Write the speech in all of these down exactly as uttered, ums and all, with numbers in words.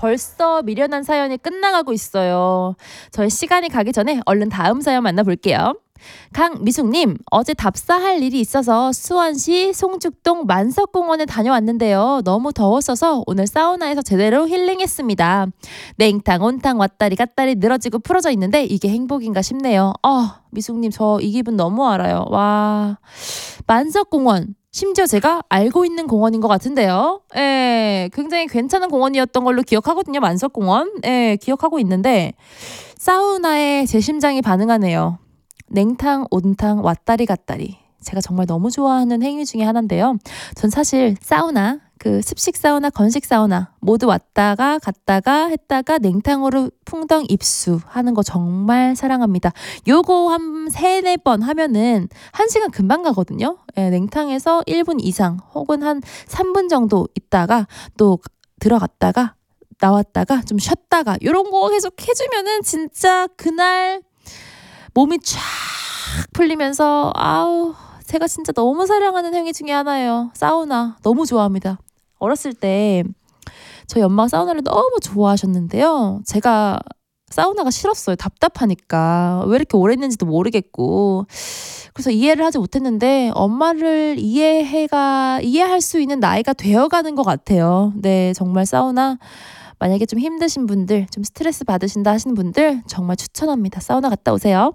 벌써 미련한 사연이 끝나가고 있어요. 저희 시간이 가기 전에 얼른 다음 사연 만나볼게요. 강미숙님, 어제 답사할 일이 있어서 수원시 송죽동 만석공원에 다녀왔는데요. 너무 더웠어서 오늘 사우나에서 제대로 힐링했습니다. 냉탕, 온탕, 왔다리 갔다리 늘어지고 풀어져 있는데 이게 행복인가 싶네요. 아, 미숙님, 저 이 기분 너무 알아요. 와, 만석공원. 심지어 제가 알고 있는 공원인 것 같은데요. 예, 굉장히 괜찮은 공원이었던 걸로 기억하거든요. 만석공원. 예, 기억하고 있는데 사우나에 제 심장이 반응하네요. 냉탕, 온탕, 왔다리 갔다리. 제가 정말 너무 좋아하는 행위 중에 하나인데요. 전 사실 사우나, 그 습식 사우나, 건식 사우나 모두 왔다가 갔다가 했다가 냉탕으로 풍덩 입수하는 거 정말 사랑합니다. 요거 한 세네 번 하면은 한 시간 금방 가거든요. 예, 냉탕에서 일 분 이상 혹은 한 삼 분 정도 있다가 또 들어갔다가 나왔다가 좀 쉬었다가 요런 거 계속 해주면은 진짜 그날 몸이 쫙 풀리면서 아우 제가 진짜 너무 사랑하는 행위 중에 하나예요. 사우나 너무 좋아합니다. 어렸을 때 저희 엄마가 사우나를 너무 좋아하셨는데요. 제가 사우나가 싫었어요. 답답하니까. 왜 이렇게 오래 했는지도 모르겠고. 그래서 이해를 하지 못했는데 엄마를 이해해가 이해할 수 있는 나이가 되어가는 것 같아요. 네, 정말 사우나 만약에 좀 힘드신 분들, 좀 스트레스 받으신다 하시는 분들 정말 추천합니다. 사우나 갔다 오세요.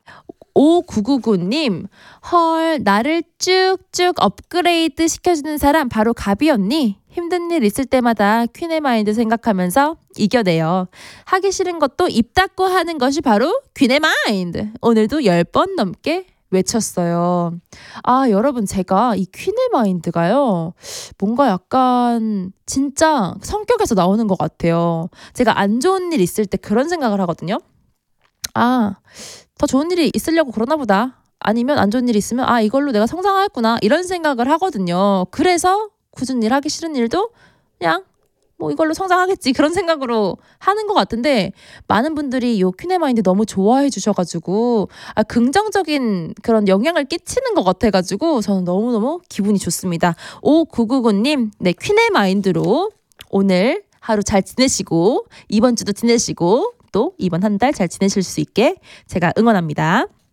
오구구구님, 헐, 나를 쭉쭉 업그레이드 시켜주는 사람 바로 가비 언니. 힘든 일 있을 때마다 퀸의 마인드 생각하면서 이겨내요. 하기 싫은 것도 입 닫고 하는 것이 바로 퀸의 마인드. 오늘도 열 번 넘게 외쳤어요. 아, 여러분, 제가 이 퀸의 마인드가요, 뭔가 약간 진짜 성격에서 나오는 것 같아요. 제가 안 좋은 일 있을 때 그런 생각을 하거든요. 아, 더 좋은 일이 있으려고 그러나 보다. 아니면 안 좋은 일이 있으면 아, 이걸로 내가 성장하겠구나, 이런 생각을 하거든요. 그래서 굳은 일, 하기 싫은 일도 그냥 뭐 이걸로 성장하겠지, 그런 생각으로 하는 것 같은데, 많은 분들이 요 퀸의 마인드 너무 좋아해 주셔가지고 아, 긍정적인 그런 영향을 끼치는 것 같아가지고 저는 너무너무 기분이 좋습니다. 오구구구님, 네, 퀸의 마인드로 오늘 하루 잘 지내시고 이번 주도 지내시고 또 이번 한 달 잘 지내실 수 있게 제가 응원합니다.